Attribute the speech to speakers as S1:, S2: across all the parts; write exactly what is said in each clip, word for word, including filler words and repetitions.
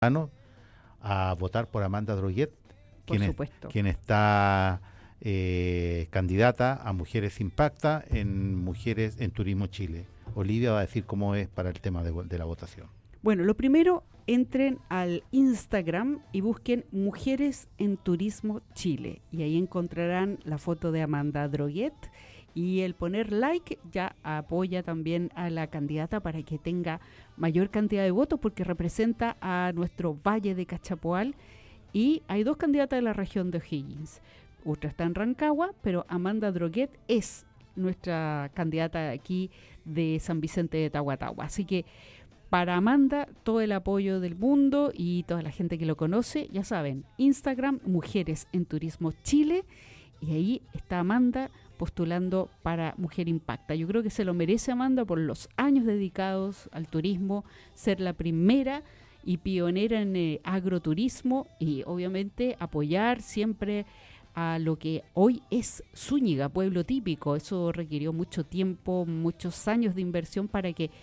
S1: a votar por Amanda Droguet,
S2: Por
S1: quien, es-
S2: supuesto.
S1: quien está eh, candidata a Mujeres Impacta en Mujeres en Turismo Chile. Olivia va a decir cómo es para el tema de, vo- de la votación.
S2: Bueno, lo primero, entren al Instagram y busquen Mujeres en Turismo Chile. Y ahí encontrarán la foto de Amanda Droguet. Y el poner like ya apoya también a la candidata para que tenga mayor cantidad de votos, porque representa a nuestro Valle de Cachapoal. Y hay dos candidatas de la región de O'Higgins. Otra está en Rancagua, pero Amanda Droguet es nuestra candidata aquí de San Vicente de Tahuatahua. Así que para Amanda, todo el apoyo del mundo y toda la gente que lo conoce, ya saben, Instagram, Mujeres en Turismo Chile, y ahí está Amanda postulando para Mujer Impacta. Yo creo que se lo merece Amanda por los años dedicados al turismo, ser la primera y pionera en eh, agroturismo y obviamente apoyar siempre a lo que hoy es Zúñiga, pueblo típico. Eso requirió mucho tiempo, muchos años de inversión para que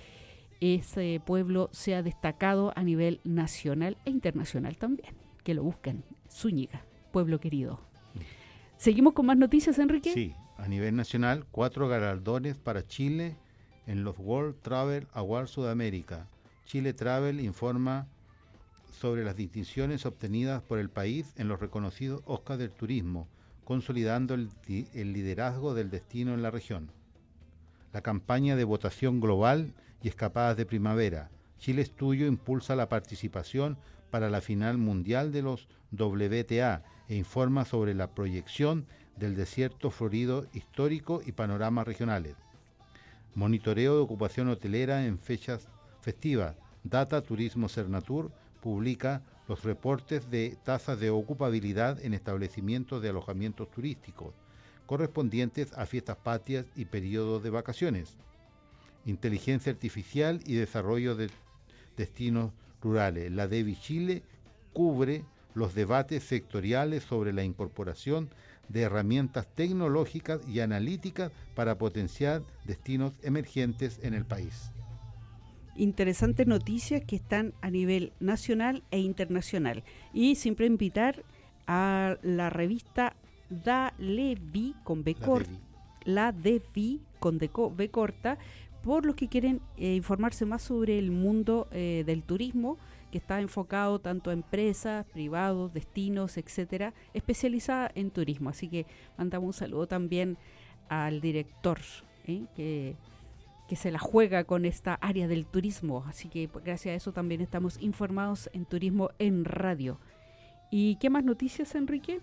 S2: ese pueblo sea destacado a nivel nacional e internacional también. Que lo busquen, Zúñiga, pueblo querido. ¿Seguimos con más noticias, Enrique?
S1: Sí, a nivel nacional, cuatro galardones para Chile en los World Travel Awards Sudamérica. Chile Travel informa sobre las distinciones obtenidas por el país en los reconocidos Oscar del Turismo, consolidando el, di- el liderazgo del destino en la región. La campaña de votación global y escapadas de primavera. Chile es tuyo impulsa la participación para la final mundial de los W T A e informa sobre la proyección del desierto florido histórico y panoramas regionales. Monitoreo de ocupación hotelera en fechas festivas. Data Turismo Cernatur publica los reportes de tasas de ocupabilidad en establecimientos de alojamientos turísticos correspondientes a fiestas patrias y periodos de vacaciones. Inteligencia artificial y desarrollo de destinos rurales. La DEVI Chile cubre los debates sectoriales sobre la incorporación de herramientas tecnológicas y analíticas para potenciar destinos emergentes en el país.
S2: Interesantes noticias que están a nivel nacional e internacional. Y siempre invitar a la revista Da Levi con B
S1: La
S2: corta,
S1: DEVI.
S2: la Devi con D co- B corta, por los que quieren eh, informarse más sobre el mundo eh, del turismo, que está enfocado tanto a empresas, privados, destinos, etcétera, especializada en turismo. Así que mandamos un saludo también al director, ¿eh? que que se la juega con esta área del turismo. Así que pues, gracias a eso también estamos informados en Turismo en Radio. ¿Y qué más noticias, Enrique?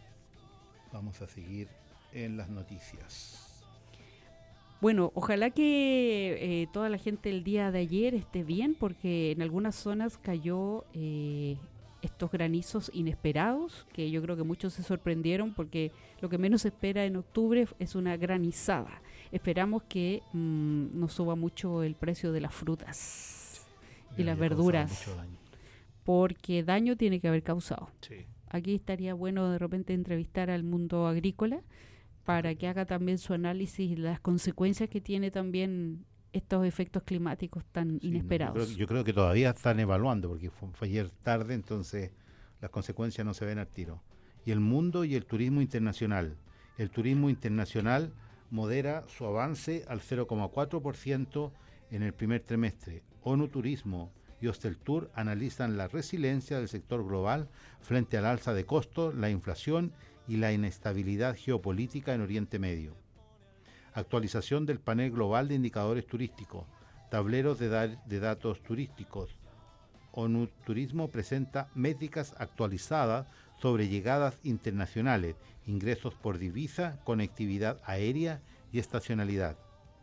S1: Vamos a seguir en las noticias.
S2: Bueno, ojalá que eh, toda la gente el día de ayer esté bien, porque en algunas zonas cayó eh, estos granizos inesperados, que yo creo que muchos se sorprendieron, porque lo que menos se espera en octubre es una granizada. Esperamos que mmm, no suba mucho el precio de las frutas y
S1: Ya
S2: las
S1: había causado
S2: verduras,
S1: mucho daño.
S2: porque daño tiene que haber causado.
S1: Sí.
S2: Aquí estaría bueno de repente entrevistar al mundo agrícola para que haga también su análisis y las consecuencias que tiene también estos efectos climáticos tan
S1: Sí, no, yo,
S2: inesperados.
S1: creo, yo creo que todavía están evaluando, porque fue, fue ayer tarde, entonces las consecuencias no se ven al tiro. Y el mundo y el turismo internacional. El turismo internacional modera su avance al cero coma cuatro por ciento en el primer trimestre. ONU Turismo y Hosteltour analizan la resiliencia del sector global frente al alza de costos, la inflación y la inestabilidad geopolítica en Oriente Medio. Actualización del panel global de indicadores turísticos, tableros de, da- de datos turísticos. ONU Turismo presenta métricas actualizadas sobre llegadas internacionales, ingresos por divisa, conectividad aérea y estacionalidad.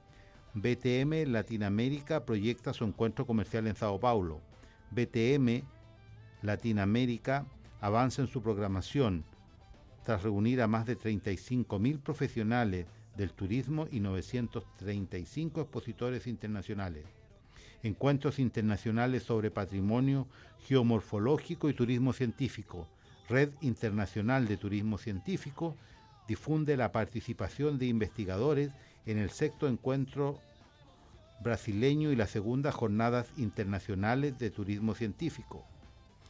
S1: B T M Latinoamérica proyecta su encuentro comercial en Sao Paulo. B T M Latinoamérica avanza en su programación tras reunir a más de treinta y cinco mil profesionales del turismo y novecientos treinta y cinco expositores internacionales. Encuentros internacionales sobre patrimonio geomorfológico y turismo científico. Red Internacional de Turismo Científico difunde la participación de investigadores en el sexto encuentro brasileño y las segundas jornadas internacionales de turismo científico.